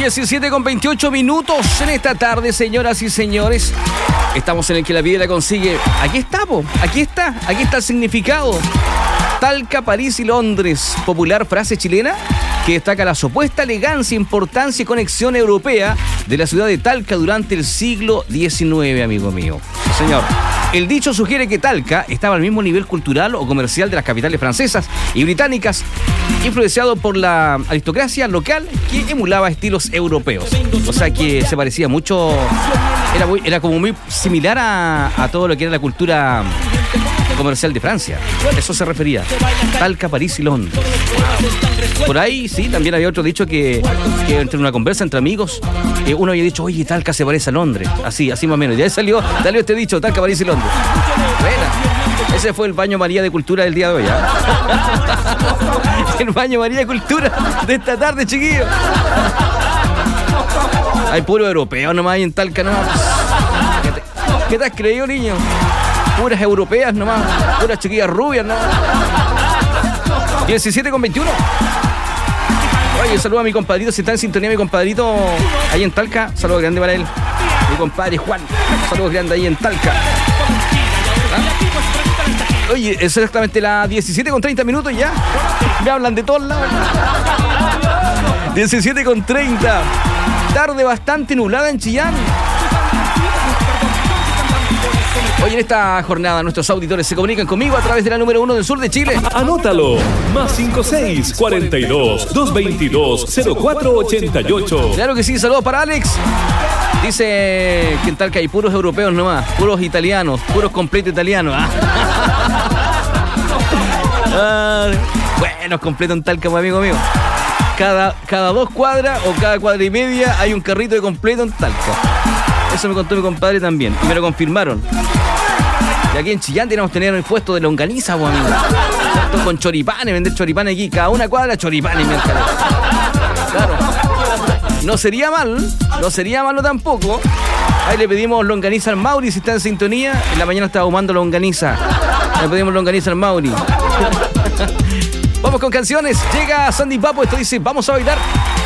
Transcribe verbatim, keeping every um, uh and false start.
diecisiete con veintiocho minutos en esta tarde, señoras y señores. Estamos en el que la vida la consigue. Aquí está, po. Aquí está. Aquí está el significado. Talca, París y Londres. Popular frase chilena que destaca la supuesta elegancia, importancia y conexión europea de la ciudad de Talca durante el siglo diecinueve, amigo mío. Señor. El dicho sugiere que Talca estaba al mismo nivel cultural o comercial de las capitales francesas y británicas, influenciado por la aristocracia local que emulaba estilos europeos. O sea que se parecía mucho, era, muy, era como muy similar a, a todo lo que era la cultura comercial de Francia. Eso se refería. Talca, París y Londres. Por ahí, sí, también había otro dicho que, que entre una conversa entre amigos, eh, uno había dicho, oye, Talca se parece a Londres. Así, así más o menos. Y ahí salió, salió este dicho, Talca, París y Londres. Buena. Ese fue el baño María de Cultura del día de hoy, ¿eh? El baño María de Cultura de esta tarde, chiquillos. Hay puro europeo nomás ahí en Talca, nomás. ¿Qué te, qué te has creído, niño? Puras europeas nomás, puras chiquillas rubias nomás. diecisiete con veintiuno. Oye, saludo a mi compadrito, si está en sintonía mi compadrito ahí en Talca, saludo grande para él. Mi compadre Juan, saludos grandes ahí en Talca. ¿Ah? Oye, es exactamente las diecisiete con treinta minutos ya. Me hablan de todos lados. diecisiete con treinta. Tarde bastante nublada en Chillán. Hoy en esta jornada nuestros auditores se comunican conmigo a través de la número uno del sur de Chile. Anótalo, más cinco seis, cuarenta y dos, doscientos veintidós, cero cuatro ochenta y ocho. Claro que sí, saludos para Alex. Dice que en Talca hay puros europeos nomás, puros italianos, puros completos italianos. Ah, bueno, completo en Talca, pues, amigo mío. Cada, cada dos cuadras o cada cuadra y media hay un carrito de completo en Talca. Eso me contó mi compadre también, y me lo confirmaron. Y aquí en Chillán tenemos que tener el puesto de longaniza, pues, amigo. ¿Cierto? Con choripanes, vender choripanes aquí. Cada una cuadra, choripanes, mi alcalde. Claro. No sería mal, no sería malo tampoco. Ahí le pedimos longaniza al Mauri, si está en sintonía. En la mañana estaba ahumando longaniza. Le pedimos longaniza al Mauri. Vamos con canciones. Llega Sandy Papo, esto dice, vamos a bailar.